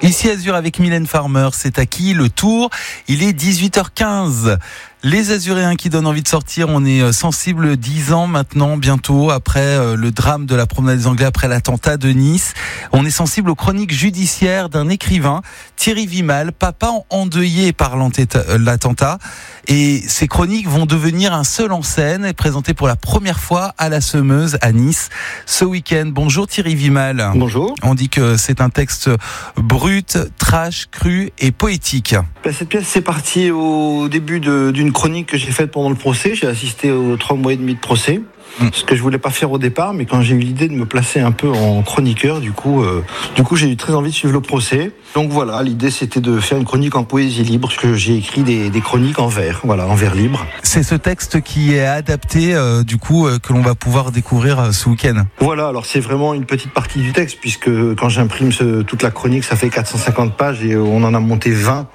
Ici Azur avec Mylène Farmer, c'est à qui le tour? Il est 18h15. Les Azuréens qui donnent envie de sortir, on est sensible 10 ans maintenant, bientôt, après le drame de la promenade des Anglais, après l'attentat de Nice. On est sensible aux chroniques judiciaires d'un écrivain, Thierry Vimal, papa endeuillé par l'attentat. Et ces chroniques vont devenir un seul en scène et présentées pour la première fois à la Semeuse, à Nice, ce week-end. Bonjour Thierry Vimal. Bonjour. On dit que c'est un texte brut, trash, cru et poétique. Cette pièce, c'est parti au début d'une chronique que j'ai faite pendant le procès. J'ai assisté aux 3 mois et demi de procès. Ce que je voulais pas faire au départ, mais quand j'ai eu l'idée de me placer un peu en chroniqueur, du coup j'ai eu très envie de suivre le procès. Donc voilà, l'idée c'était de faire une chronique en poésie libre, parce que j'ai écrit des chroniques en vers, en vers libre. C'est ce texte qui est adapté, que l'on va pouvoir découvrir ce week-end. Voilà, alors c'est vraiment une petite partie du texte, puisque quand j'imprime toute la chronique, ça fait 450 pages et on en a monté 20.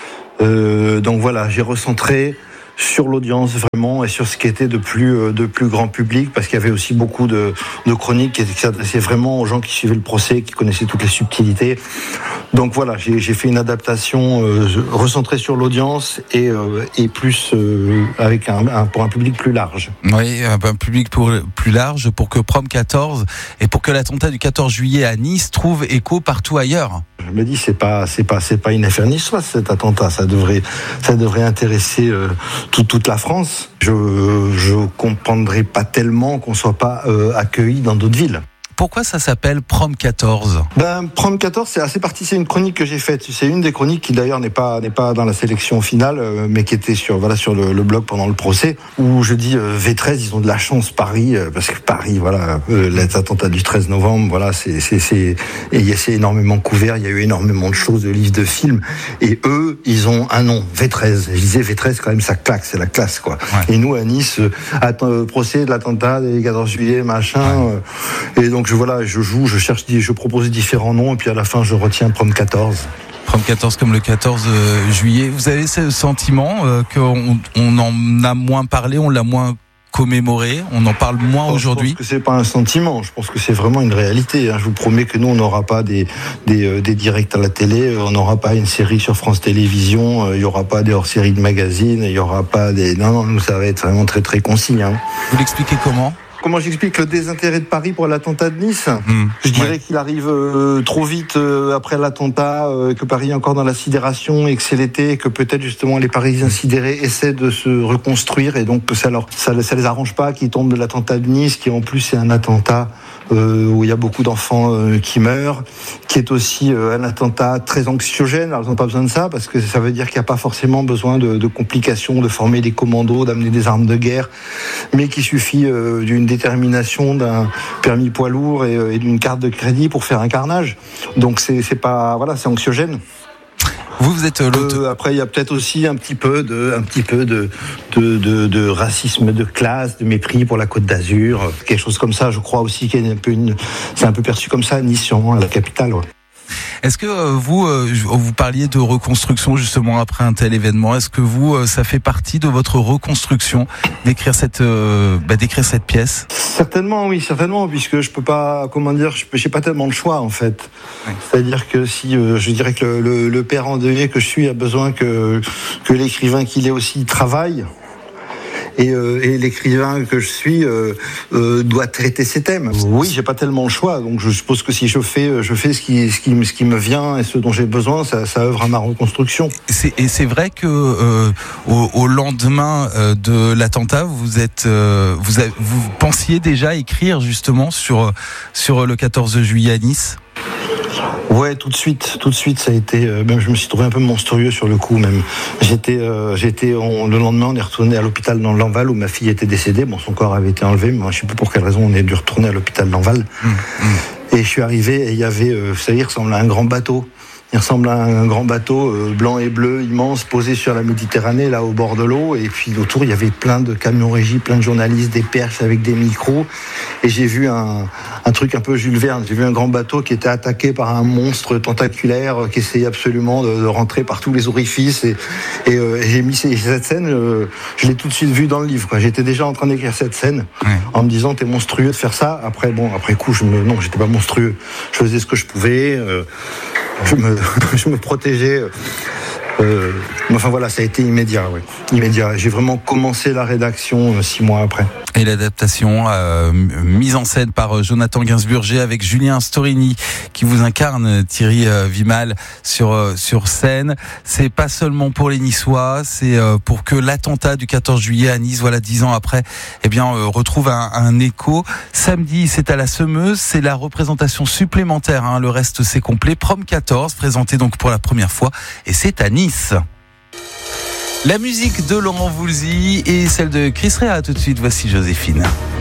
Donc voilà, j'ai recentré sur l'audience vraiment et sur ce qui était de plus grand public, parce qu'il y avait aussi beaucoup de chroniques qui s'adressaient vraiment aux gens qui suivaient le procès, qui connaissaient toutes les subtilités. Donc voilà, j'ai fait une adaptation recentrée sur l'audience et plus avec pour un public plus large. Oui, un public plus large pour que Prom 14 et pour que l'attentat du 14 juillet à Nice trouve écho partout ailleurs. Je me dis c'est pas une affaire niçoise cet attentat, ça devrait intéresser toute la France. Je comprendrais pas tellement qu'on soit pas accueilli dans d'autres villes. Pourquoi ça s'appelle Prom 14 ? Prom 14, c'est une chronique que j'ai faite. C'est une des chroniques qui d'ailleurs n'est pas dans la sélection finale, mais qui était sur le blog pendant le procès, où je dis V13, ils ont de la chance Paris, parce que Paris, l'attentat du 13 novembre, c'est énormément couvert, il y a eu énormément de choses, de livres, de films, et eux, ils ont un nom, V13. Je disais V13 quand même, ça claque, c'est la classe, quoi. Ouais. Et nous à Nice, procès de l'attentat des 14 juillet, machin, et donc je propose différents noms et puis à la fin je retiens Prom 14. Prom 14 comme le 14 juillet. Vous avez ce sentiment qu'on en a moins parlé, on l'a moins commémoré, on en parle moins aujourd'hui? Je pense que c'est pas un sentiment, je pense que c'est vraiment une réalité. Je vous promets que nous on n'aura pas des directs à la télé, on n'aura pas une série sur France Télévisions, il y aura pas des hors-séries de magazines, il y aura pas des... Non, ça va être vraiment très très concis. Vous l'expliquez comment ? Comment j'explique le désintérêt de Paris pour l'attentat de Nice ? Je dirais qu'il arrive trop vite après l'attentat, que Paris est encore dans la sidération et que c'est l'été et que peut-être justement les Parisiens sidérés essaient de se reconstruire et donc que ça les arrange pas qu'ils tombent de l'attentat de Nice, qui en plus est un attentat où il y a beaucoup d'enfants qui meurent, qui est aussi un attentat très anxiogène. Alors ils n'ont pas besoin de ça parce que ça veut dire qu'il n'y a pas forcément besoin de complications, de former des commandos, d'amener des armes de guerre, mais qu'il suffit d'une détermination, d'un permis poids lourd et d'une carte de crédit pour faire un carnage. Donc c'est anxiogène. Vous êtes après il y a peut-être aussi un petit peu de racisme de classe, de mépris pour la Côte d'Azur, quelque chose comme ça. Je crois aussi qu'il y a c'est un peu perçu comme ça à Nice, à la capitale. Ouais. Est-ce que vous parliez de reconstruction justement après un tel événement? Est-ce que ça fait partie de votre reconstruction d'écrire cette pièce? Certainement, puisque je peux pas, j'ai pas tellement de choix en fait. Oui. C'est-à-dire que si je dirais que le père endeuillé que je suis a besoin que l'écrivain qu'il est aussi travaille. Et l'écrivain que je suis doit traiter ces thèmes. Oui, j'ai pas tellement le choix, donc je suppose que si je fais ce qui me vient et ce dont j'ai besoin, ça œuvre à ma reconstruction. Et c'est vrai que au lendemain de l'attentat, vous pensiez déjà écrire justement sur le 14 juillet à Nice? Ouais, tout de suite, ça a été. Même je me suis trouvé un peu monstrueux sur le coup. Même, le lendemain, on est retourné à l'hôpital dans l'Enval où ma fille était décédée. Bon, son corps avait été enlevé, mais moi, je sais pas pour quelle raison on est dû retourner à l'hôpital d'Enval. Et je suis arrivé et il y avait, vous savez, il ressemble à un grand bateau. Il ressemble à un grand bateau blanc et bleu, immense, posé sur la Méditerranée, là au bord de l'eau. Et puis autour, il y avait plein de camions régis, plein de journalistes, des perches avec des micros. Et j'ai vu un truc un peu Jules Verne. J'ai vu un grand bateau qui était attaqué par un monstre tentaculaire qui essayait absolument de rentrer par tous les orifices. Et j'ai mis cette scène, je l'ai tout de suite vue dans le livre. J'étais déjà en train d'écrire cette scène en me disant, t'es monstrueux de faire ça. Après coup, non, j'étais pas monstrueux. Je faisais ce que je pouvais. je me protégeais. Enfin voilà, ça a été immédiat, ouais. Immédiat. J'ai vraiment commencé la rédaction 6 mois après. Et l'adaptation mise en scène par Jonathan Gainsbourger avec Julien Storini qui vous incarne Thierry Vimal sur scène. C'est pas seulement pour les Niçois, c'est pour que l'attentat du 14 juillet à Nice, voilà 10 ans après, retrouve un écho. Samedi, c'est à la Semeuse, c'est la représentation supplémentaire, hein. Le reste c'est complet. Prom 14, présenté donc pour la première fois, et c'est à Nice. La musique de Laurent Voulzy et celle de Chris Rea tout de suite. Voici Joséphine.